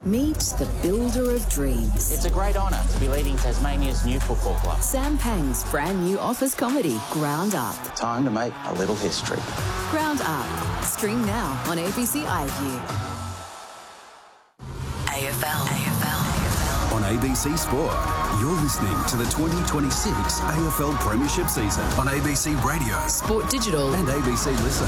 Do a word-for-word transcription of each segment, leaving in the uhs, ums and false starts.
Meet the builder of dreams. It's a great honour to be leading Tasmania's new football club. Sam Pang's brand new office comedy, Ground Up. Time to make a little history. Ground Up. Stream now on A B C iView. A F L. A F L. On A B C Sport, you're listening to the twenty twenty-six A F L Premiership season on A B C Radio, Sport Digital and A B C Listen.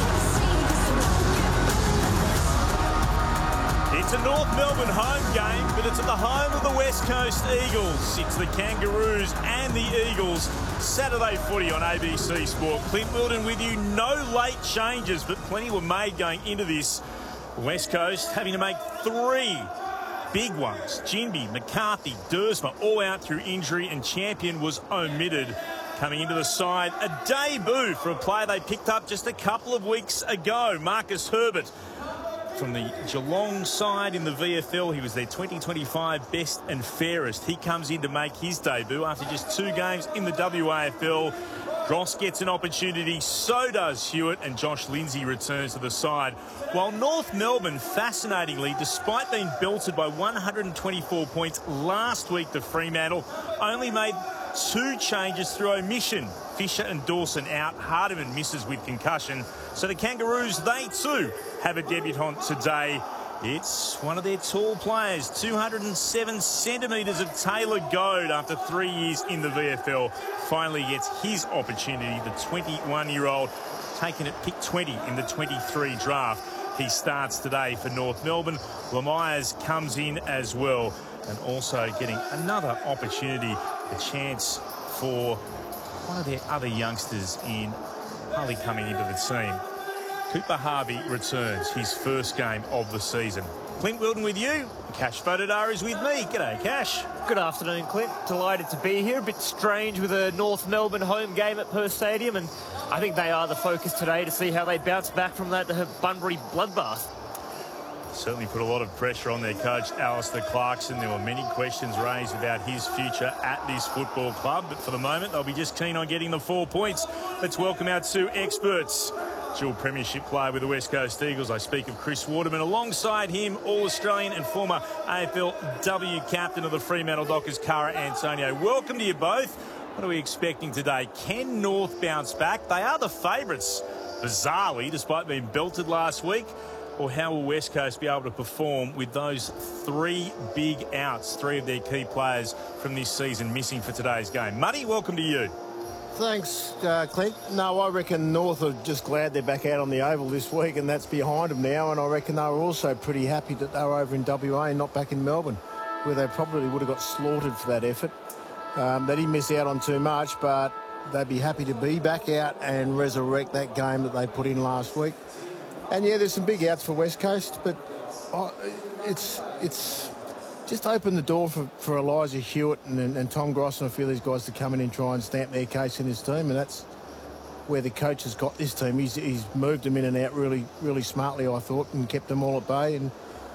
It's a North Melbourne home game, but it's at the home of the West Coast Eagles. It's the Kangaroos and the Eagles. Saturday footy on A B C Sport. Clint Wilden with you. No late changes, but plenty were made going into this. West Coast having to make three big ones. Ginbey, McCarthy, Dersma all out through injury, and Champion was omitted. Coming into the side, a debut for a player they picked up just a couple of weeks ago, Marcus Herbert. From the Geelong side in the V F L, he was their twenty twenty-five best and fairest. He comes in to make his debut after just two games in the W A F L. Gross gets an opportunity, so does Hewitt, and Josh Lindsay returns to the side. While North Melbourne, fascinatingly, despite being belted by one hundred twenty-four points last week to Fremantle, only made two changes through omission. Fisher and Dawson out. Hardiman misses with concussion. So the Kangaroos, they too have a debutant today. It's one of their tall players, two hundred seven centimetres of Taylor Goad after three years in the V F L. Finally gets his opportunity, the twenty-one-year-old, taken at pick twenty in the twenty-three draft. He starts today for North Melbourne. Lemires comes in as well, and also getting another opportunity, a chance for one of their other youngsters in Harley coming into the team. Cooper Harvey returns, his first game of the season. Clint Wilden with you. Cash Fotodar is with me. G'day, Cash. Good afternoon, Clint. Delighted to be here. A bit strange with a North Melbourne home game at Perth Stadium, and I think they are the focus today to see how they bounce back from that Bunbury bloodbath. Certainly put a lot of pressure on their coach, Alistair Clarkson. There were many questions raised about his future at this football club, but for the moment, they'll be just keen on getting the four points. Let's welcome our two experts. Dual premiership player with the West Coast Eagles. I speak of Chris Waterman. Alongside him, All-Australian and former A F L W captain of the Fremantle Dockers, Cara Antonio. Welcome to you both. What are we expecting today? Can North bounce back? They are the favourites, bizarrely, despite being belted last week. Or how will West Coast be able to perform with those three big outs, three of their key players from this season missing for today's game? Muddy, welcome to you. Thanks, uh, Clint. No, I reckon North are just glad they're back out on the Oval this week, and that's behind them now. And I reckon they were also pretty happy that they were over in W A and not back in Melbourne, where they probably would have got slaughtered for that effort. Um, they didn't miss out on too much, but they'd be happy to be back out and resurrect that game that they put in last week. And yeah, there's some big outs for West Coast, but oh, it's it's just opened the door for, for Elijah Hewitt and, and, and Tom Gross and a few of these guys to come in and try and stamp their case in this team, and that's where the coach has got this team. He's, he's moved them in and out really, really smartly, I thought, and kept them all at bay. And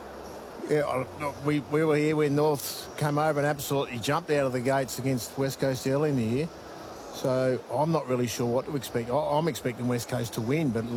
yeah, we, we were here when North came over and absolutely jumped out of the gates against West Coast early in the year. So I'm not really sure what to expect. I'm expecting West Coast to win, but